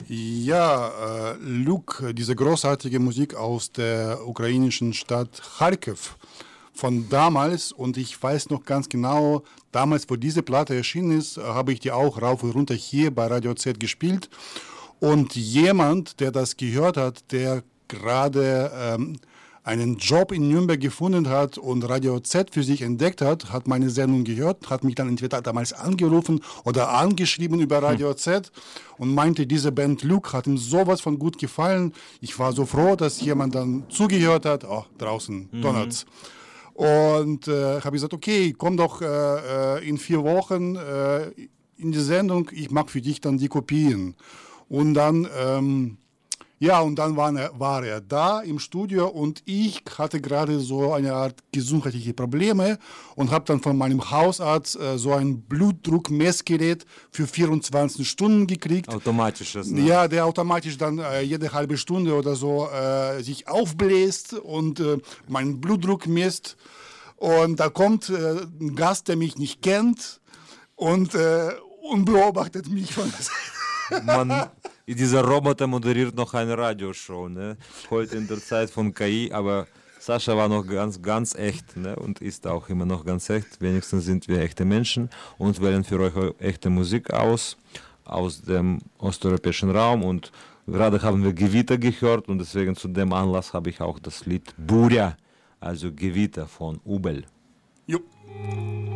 Ja, Luke, diese großartige Musik aus der ukrainischen Stadt Charkiw von damals, und ich weiß noch ganz genau, damals, wo diese Platte erschienen ist, habe ich die auch rauf und runter hier bei Radio Z gespielt, und jemand, der das gehört hat, der gerade einen Job in Nürnberg gefunden hat und Radio Z für sich entdeckt hat, hat meine Sendung gehört, hat mich dann entweder damals angerufen oder angeschrieben über Radio Z und meinte, diese Band Luke hat ihm sowas von gut gefallen. Ich war so froh, dass jemand dann zugehört hat. Oh, draußen donnert's. Und habe gesagt, okay, komm doch in 4 Wochen in die Sendung, ich mache für dich dann die Kopien. Und dann war er da im Studio, und ich hatte gerade so eine Art gesundheitliche Probleme und habe dann von meinem Hausarzt so ein Blutdruckmessgerät für 24 Stunden gekriegt. Automatisches, ne? Ja, der automatisch dann jede halbe Stunde oder so sich aufbläst und meinen Blutdruck misst. Und da kommt ein Gast, der mich nicht kennt und beobachtet mich von der Seite. Dieser Roboter moderiert noch eine Radioshow, ne? Heute in der Zeit von KI, aber Sascha war noch ganz, ganz echt, ne? Und ist auch immer noch ganz echt. Wenigstens sind wir echte Menschen und wählen für euch echte Musik aus dem osteuropäischen Raum. Und gerade haben wir Gewitter gehört, und deswegen zu dem Anlass habe ich auch das Lied Burja, also Gewitter von Ubel. Jo.